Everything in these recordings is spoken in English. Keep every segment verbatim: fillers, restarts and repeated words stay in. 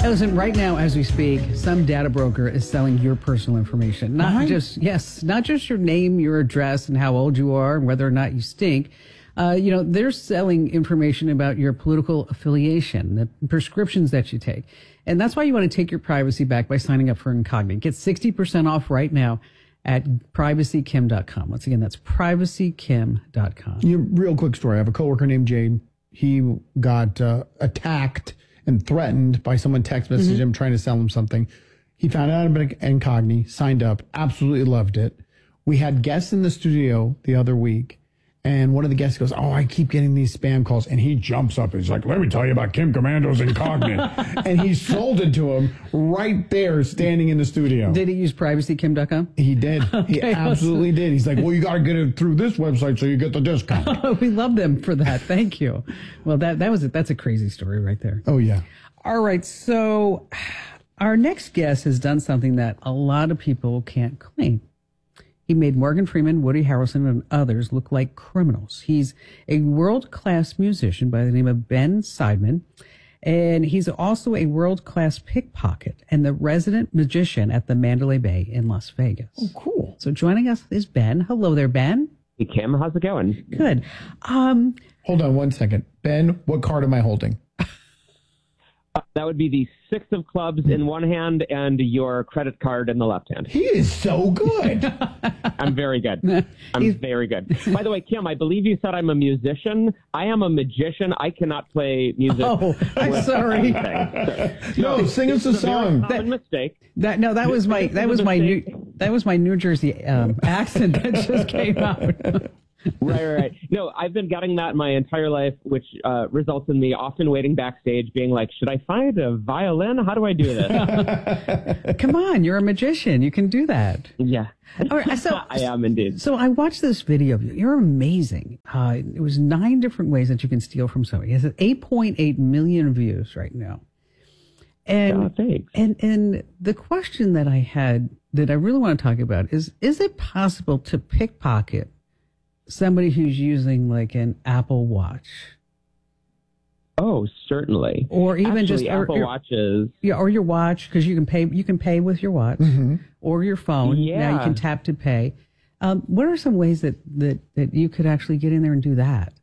Listen, right now, as we speak, some data broker is selling your personal information. Not Right. just, yes, not just your name, your address, and how old you are, and whether or not you stink. Uh, you know, they're selling information about your political affiliation, the prescriptions that you take. And that's why you want to take your privacy back by signing up for Incogni. Get sixty percent off right now at privacy kim dot com. Once again, that's privacy kim dot com. You, real quick story. I have a coworker named Jade. He got uh, attacked and threatened by someone text messaging Mm-hmm. him trying to sell him something. He found out about Incogni, signed up, absolutely loved it. We had guests in the studio the other week, and one of the guests goes, "Oh, I keep getting these spam calls." And he jumps up. He's like, "Let me tell you about Kim Commando's Incogni." And he sold it to him right there, standing in the studio. Did he use privacy kim dot com? He did. He Okay, absolutely did. He's like, "Well, you got to get it through this website so you get the discount." We love them for that. Thank you. Well, that, that was it. That's a crazy story right there. Oh, yeah. All right. So our next guest has done something that a lot of people can't claim. He made Morgan Freeman, Woody Harrelson, and others look like criminals. He's a world-class musician by the name of Ben Seidman, and he's also a world-class pickpocket and the resident magician at the Mandalay Bay in Las Vegas. Oh, cool. So joining us is Ben. Hello there, Ben. Hey, Kim, how's it going? Good. Um, Hold on one second. Ben, what card am I holding? Uh, that would be the six of clubs in one hand and your credit card in the left hand. He is so good. I'm very good. I'm very good. By the way, Kim, I believe you said I'm a musician. I am a magician. I cannot play music. Oh, I'm sorry. Anything. So, No, sing us a it's a very song. common mistake. That no, that was my This that is was a my new mistake. that was my New Jersey um, accent that just came out. Right, right, right. No, I've been getting that my entire life, which uh, results in me often waiting backstage being like, should I find a violin? How do I do this? Come on, you're a magician. You can do that. Yeah. All right, so I am indeed. So I watched this video of you. You're amazing. Uh, it was nine different ways that you can steal from somebody. It has eight point eight million views right now. And, Oh, thanks. and and the question that I had that I really want to talk about is: is it possible to pickpocket somebody who's using like an Apple Watch, Oh, certainly. or even Actually, just or, Apple or- Watches. yeah, or your watch, because you can pay you can pay with your watch or your phone. Now you Yeah. can tap to pay. Um, what are some ways that, that that you could actually get in there and do that?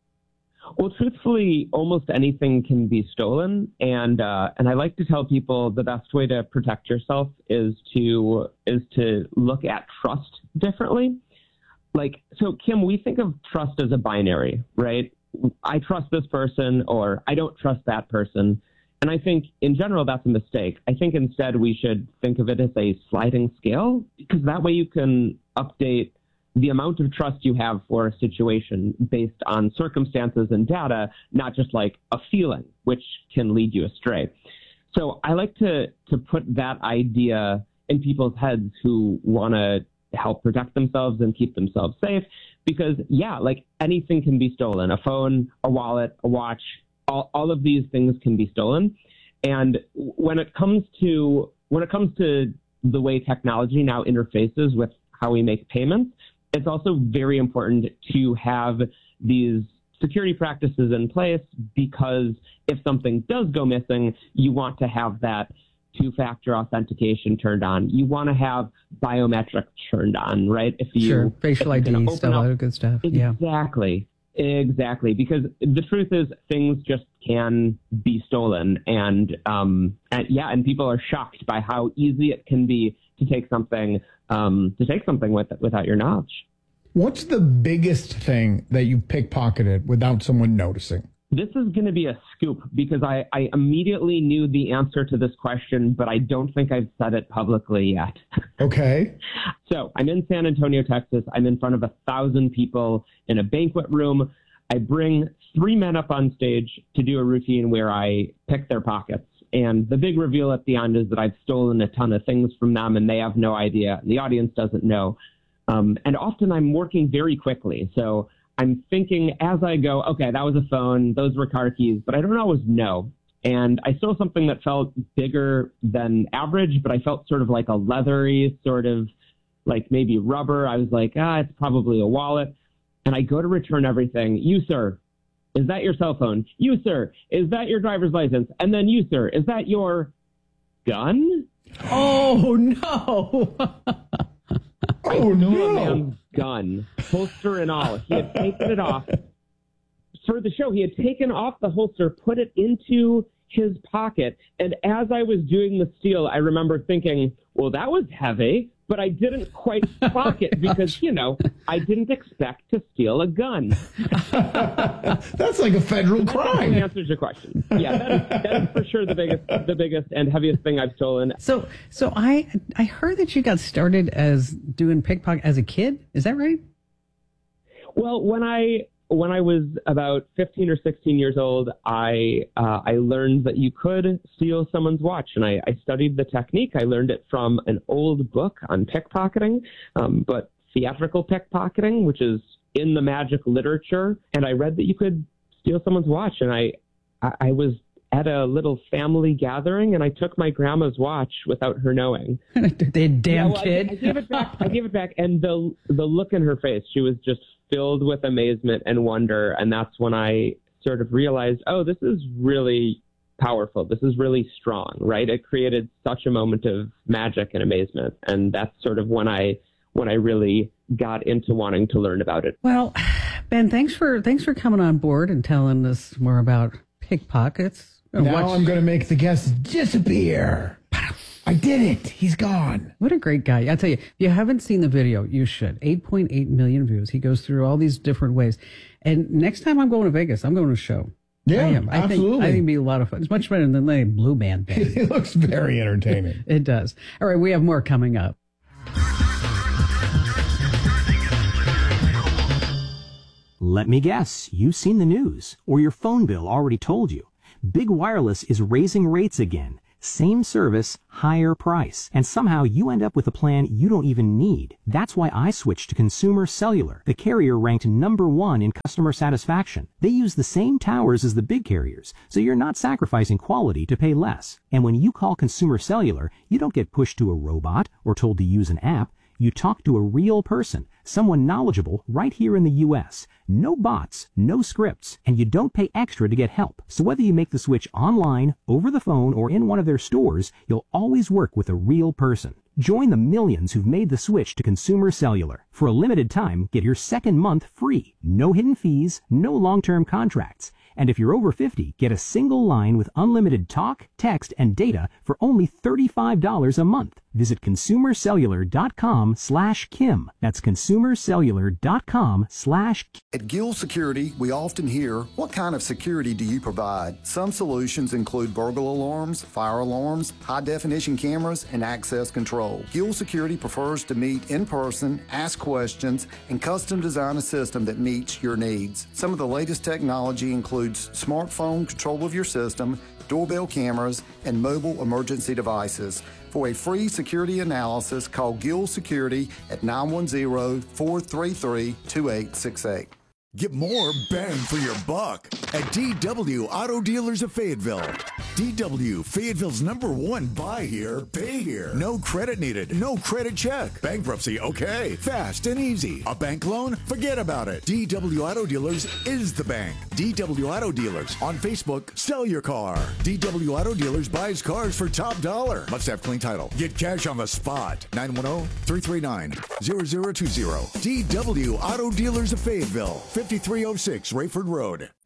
Well, truthfully, almost anything can be stolen, and uh, and I like to tell people the best way to protect yourself is to is to look at trust differently. Like, so Kim, we think of trust as a binary, right? I trust this person, or I don't trust that person, and I think in general that's a mistake. I think instead we should think of it as a sliding scale, because that way you can update the amount of trust you have for a situation based on circumstances and data, not just like a feeling, which can lead you astray. So I like to to put that idea in people's heads who want to help protect themselves and keep themselves safe, because yeah, like anything can be stolen. A phone, a wallet, a watch, all, all of these things can be stolen. And when it comes to when it comes to the way technology now interfaces with how we make payments, it's also very important to have these security practices in place, because if something does go missing, you want to have that two-factor authentication turned on. You want to have biometric turned on, right? If you Sure, facial if you can I D, open stuff, all up- that good stuff. Yeah. Exactly. Exactly. Because the truth is things just can be stolen. And, um, and yeah, and people are shocked by how easy it can be to take something, um, to take something with without your knowledge. What's the biggest thing that you pickpocketed without someone noticing? This is going to be a scoop, because I, I immediately knew the answer to this question, but I don't think I've said it publicly yet. Okay. So I'm in San Antonio, Texas. I'm in front of a thousand people in a banquet room. I bring three men up on stage to do a routine where I pick their pockets. And the big reveal at the end is that I've stolen a ton of things from them, and they have no idea. And the audience doesn't know. Um, and often I'm working very quickly. So I'm thinking as I go, okay, that was a phone, those were car keys, but I don't always know. And I stole something that felt bigger than average, but I felt sort of like a leathery, sort of like maybe rubber. I was like, ah, it's probably a wallet. And I go to return everything. You, sir, is that your cell phone? You, sir, is that your driver's license? And then you, sir, is that your gun? Oh, no. Oh, A no. man's gun, holster and all. He had taken it off. For the show, he had taken off the holster, put it into his pocket. And as I was doing the steal, I remember thinking, well, that was heavy, but I didn't quite clock it because, you know, I didn't expect to steal a gun. That's like a federal That crime. answers your question. Yeah, that is, that is for sure the biggest, the biggest and heaviest thing I've stolen. So, so I, I heard that you got started as doing pickpocket as a kid. Is that right? Well, when I when I was about fifteen or sixteen years old, I uh, I learned that you could steal someone's watch, and I, I studied the technique. I learned it from an old book on pickpocketing, um, but theatrical pickpocketing, which is in the magic literature. And I read that you could steal someone's watch, and I I, I was at a little family gathering, and I took my grandma's watch without her knowing. The damn Yeah, well, I- kid. I, gave it back. I gave it back, and the the look in her face, she was just filled with amazement and wonder. And that's when I sort of realized, oh, this is really powerful. This is really strong, right? It created such a moment of magic and amazement, and that's sort of when I when I really got into wanting to learn about it. Well, Ben, thanks for thanks for coming on board and telling us more about pickpockets. Uh, Now watch- I'm going to make the guest disappear. I did it. He's gone. What a great guy. I tell you, if you haven't seen the video, you should. eight point eight million views. He goes through all these different ways. And next time I'm going to Vegas, I'm going to a show. Yeah, I am. I absolutely. think, I think it'd be a lot of fun. It's much better than the Blue Band band. It looks very entertaining. It does. All right, we have more coming up. Let me guess, you've seen the news, or your phone bill already told you. Big Wireless is raising rates again. Same service, higher price. And somehow you end up with a plan you don't even need. That's why I switched to Consumer Cellular, the carrier ranked number one in customer satisfaction. They use the same towers as the big carriers, so you're not sacrificing quality to pay less. And when you call Consumer Cellular, you don't get pushed to a robot or told to use an app. You talk to a real person, someone knowledgeable right here in the U S. No bots, no scripts, and you don't pay extra to get help. So whether you make the switch online, over the phone, or in one of their stores, you'll always work with a real person. Join the millions who've made the switch to Consumer Cellular. For a limited time, get your second month free. No hidden fees, no long-term contracts. And if you're over fifty, get a single line with unlimited talk, text, and data for only thirty-five dollars a month. Visit consumercellular.com slash Kim. That's consumercellular.com slash Kim. At Gill Security, we often hear, what kind of security do you provide? Some solutions include burglar alarms, fire alarms, high-definition cameras, and access control. Gill Security prefers to meet in person, ask questions, and custom design a system that meets your needs. Some of the latest technology includes smartphone control of your system, doorbell cameras, and mobile emergency devices. For a free security analysis, call Gill Security at nine one zero, four three three, two eight six eight. Get more bang for your buck at D W Auto Dealers of Fayetteville. D W, Fayetteville's number one buy here, pay here. No credit needed, no credit check. Bankruptcy, okay. Fast and easy. A bank loan? Forget about it. D W Auto Dealers is the bank. D W Auto Dealers. On Facebook, sell your car. D W Auto Dealers buys cars for top dollar. Must have clean title. Get cash on the spot. nine one zero, three three nine, zero zero two zero. D W Auto Dealers of Fayetteville. fifty-three oh six Rayford Road.